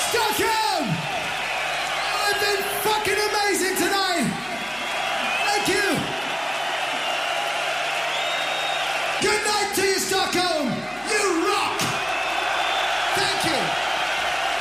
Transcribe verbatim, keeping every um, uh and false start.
Stockholm! I've been fucking amazing tonight! Thank you! Good night!